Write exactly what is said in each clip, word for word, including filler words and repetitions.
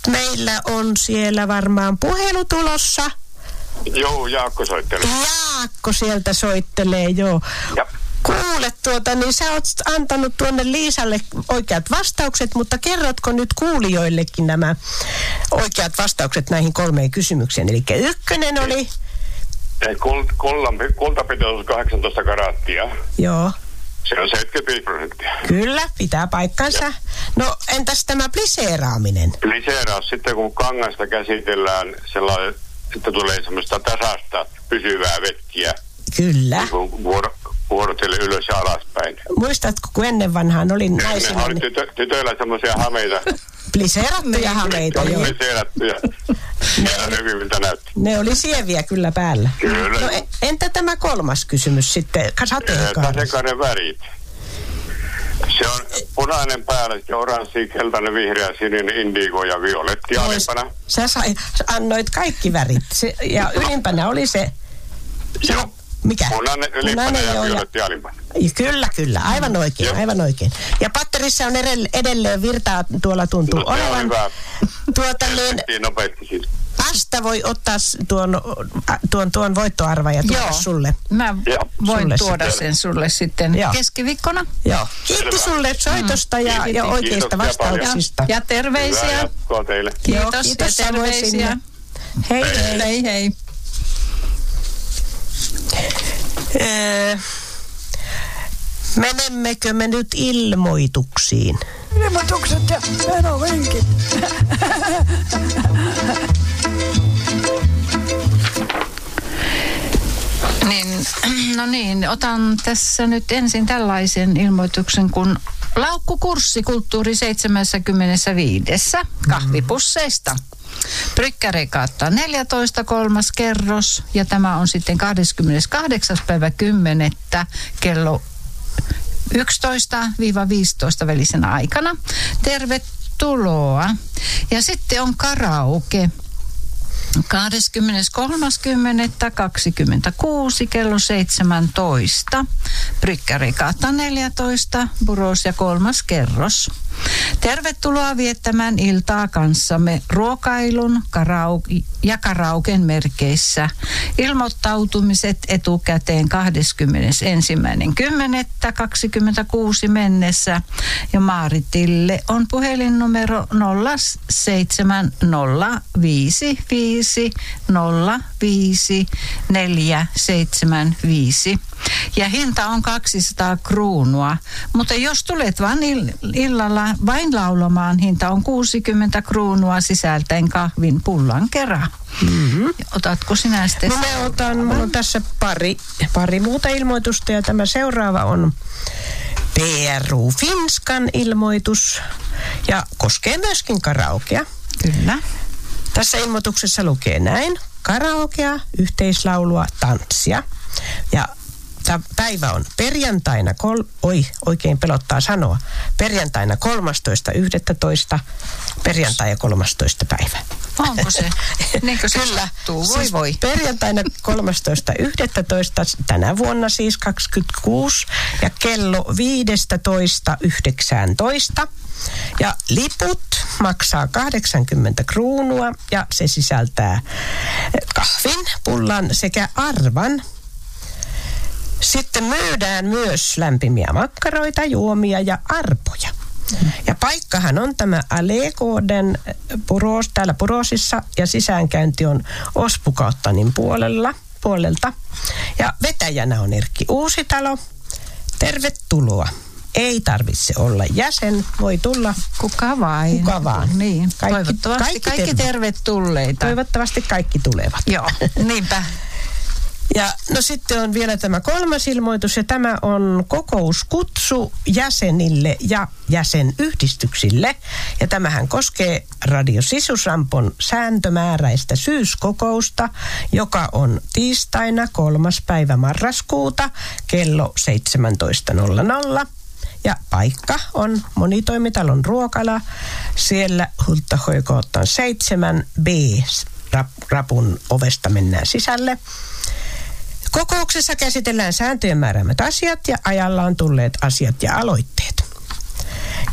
meillä on siellä varmaan puhelu tulossa. Joo, Jaakko soittelee. Jaakko sieltä soittelee, joo. Ja. Kuule tuota, niin sä oot antanut tuonne Liisalle oikeat vastaukset, mutta kerrotko nyt kuulijoillekin nämä oikeat vastaukset näihin kolmeen kysymykseen? Eli ykkönen oli... Kult, kultapitoisuus kahdeksantoista karaattia. Joo. Se on seitsemänkymmentäviisi prosenttia. Kyllä, pitää paikkansa. Ja. No, entäs tämä pliseeraaminen? Pliseeraus, sitten kun kangasta käsitellään sellainen, että tulee semmoista tasasta pysyvää vettiä. Kyllä. Niin vuoro, vuorotelle ylös ja alaspäin. Muistatko, kun ennen vanhaan oli naisilla... Ne oli tytö, tytöillä semmoisia hameita. Pliseerattuja hameita, joo. Pliseerattuja. Ja hyviltä näytti. Ne oli sieviä kyllä päällä. Kyllä. No, entä tämä kolmas kysymys sitten, sateenkaari? Sateenkaaren värit. Se on punainen päällä, sitten oranssi, keltainen, vihreä, sininen, indigo ja violetti alimpana. Sä sai, annoit kaikki värit. Se, ja ylimpänä oli se... se Joo. Mikä? Punainen ylimpänä punainen, ja violetti ja alimpana. Kyllä, kyllä. Aivan oikein, Joo. aivan oikein. Ja patterissa on edelleen virtaa tuolla tuntuu no, olevan. Hyvä. Tuota niin... nopeasti siis. Asta voi ottaa tuon, tuon, tuon voittoarva ja tuoda Joo. sulle. Mä Joo. voin sulle tuoda sitten. sen sulle sitten Joo. keskiviikkona. Joo. Kiitti sulle soitosta mm. ja, ja oikeista vastauksista. Ja terveisiä. Hyvää jatkoa teille. Kiitos, Joo, kiitos ja terveisiä. Hei hei. Hei hei. Öö, menemmekö me nyt ilmoituksiin? Ilmoitukset ja menovinkit. Niin, no niin, otan tässä nyt ensin tällaisen ilmoituksen, kun laukkukurssi kulttuuri seitsemänkymmentäviisi kahvipusseista. Brykkärigatta neljätoista kolmas kerros ja tämä on sitten kahdeskymmeneskahdeksas päivä kymmenettä kello yksitoista viisitoista välisenä aikana. Tervetuloa. Ja sitten on karaoke. kahdeskymmeneskolmas kymmenettä kaksikymmentäkuusi kello seitsemäntoista. Brykkärigatta neljätoista, Buros ja kolmas kerros. Tervetuloa viettämään iltaa kanssamme ruokailun karaoke ja karaoken merkeissä. Ilmoittautumiset etukäteen kahdeskymmenesensimmäinen kymmenettä kaksikymmentäkuusi mennessä ja Maaritille on puhelinnumero nolla seitsemän nolla viisi viisi nolla viisi neljä seitsemän viisi. Ja hinta on kaksisataa kruunua, mutta jos tulet vain illalla vain laulamaan, hinta on kuusikymmentä kruunua sisältäen kahvin pullan kerran. Mm-hmm. Otatko sinä sitten? No mä otan, mulla on tässä pari, pari muuta ilmoitusta ja tämä seuraava on P R U Finskan ilmoitus ja koskee myöskin karaokea. Kyllä. Tässä ilmoituksessa lukee näin: karaokea, yhteislaulua, tanssia ja tämä päivä on perjantaina, kol- oi oikein pelottaa sanoa, perjantaina kolmastoista yhdestoista, perjantai ja kolmastoista päivä. Onko se? Niinkö se Kyllä. sattuu? Voi siis voi. Perjantaina kolmastoista yhdestoista tänä vuonna siis kaksikymmentäkuusi ja kello viisitoista yhdeksäntoista. Ja liput maksaa kahdeksankymmentä kruunua ja se sisältää kahvin, pullan sekä arvan. Sitten myydään myös lämpimiä makkaroita, juomia ja arpoja. Ja paikkahan on tämä Alegoden Puros, täällä Purosissa ja sisäänkäynti on Ospukautanin puolella, puolelta. Ja vetäjänä on Erkki Uusitalo. Tervetuloa. Ei tarvitse olla jäsen, voi tulla kuka vain. Kuka vaan. Niin. Kaikki, Toivottavasti kaikki, kaikki tervetulleita. Toivottavasti kaikki tulevat. Joo, niinpä. Ja no sitten on vielä tämä kolmas ilmoitus ja tämä on kokouskutsu jäsenille ja jäsenyhdistyksille. Ja tämähän koskee Radio Sisusrampon sääntömääräistä syyskokousta, joka on tiistaina kolmas päivä marraskuuta kello seitsemäntoista nolla nolla. Ja paikka on monitoimitalon ruokala, siellä Hulttahoikoottan seitsemän B rapun ovesta mennään sisälle. Kokouksessa käsitellään sääntöjen määräämät asiat ja ajallaan tulleet asiat ja aloitteet. Ja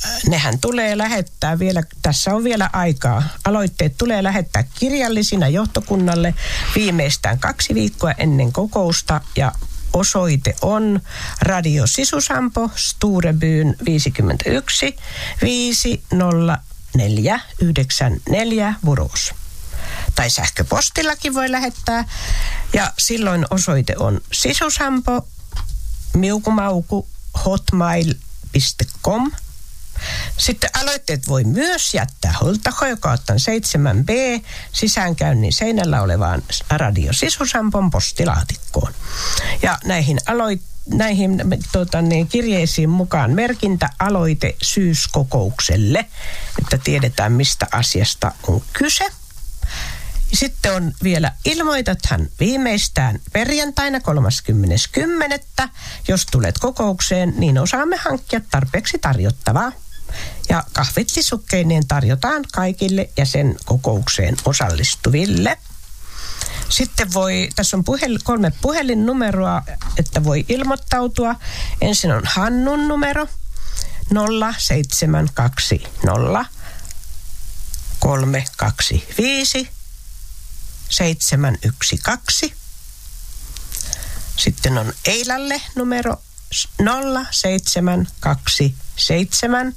nehän tulee lähettää vielä, tässä on vielä aikaa. Aloitteet tulee lähettää kirjallisina johtokunnalle viimeistään kaksi viikkoa ennen kokousta ja osoite on Radio Sisusampo, Sturebyn viisikymmentäyksi viisi nolla neljä yhdeksän neljä Borås. Tai sähköpostillakin voi lähettää. Ja silloin osoite on sisusampo, miukumauku, hotmail piste com. Sitten aloitteet voi myös jättää Holtaho, joka ottaa seitsemän B sisäänkäynnin seinällä olevaan Radio Sisusampon postilaatikkoon. Ja näihin, aloit, näihin tota, niin, kirjeisiin mukaan merkintä aloite syyskokoukselle, että tiedetään mistä asiasta on kyse. Sitten on vielä, ilmoitathan viimeistään perjantaina kolmaskymmenes kymmenettä Jos tulet kokoukseen, niin osaamme hankkia tarpeeksi tarjottavaa. Ja kahvitlisukkeineen tarjotaan kaikille jäsenkokoukseen osallistuville. Sitten voi, tässä on puhel, kolme puhelinnumeroa, että voi ilmoittautua. Ensin on Hannun numero nolla seitsemän kaksi nolla kolme kaksi viisi seitsemän yksi kaksi. Sitten on Eilalle numero nolla seitsemän kaksi seitsemän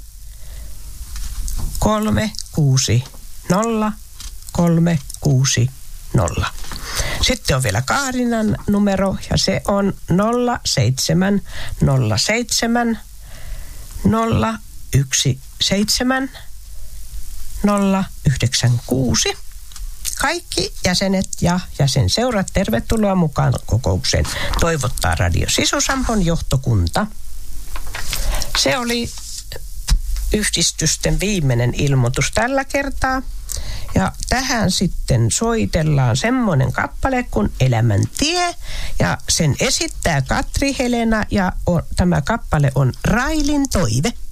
kolme kuusi nolla kolme kuusi nolla. Sitten on vielä Kaarinan numero ja se on nolla seitsemän nolla seitsemän nolla yksi seitsemän nolla yhdeksän kuusi. Kaikki jäsenet ja jäsenseurat tervetuloa mukaan kokoukseen. Toivottaa Radio Sisusampon johtokunta. Se oli yhdistysten viimeinen ilmoitus tällä kertaa. Ja tähän sitten soitellaan semmoinen kappale kuin Elämän tie. Ja sen esittää Katri Helena ja on, tämä kappale on Railin toive.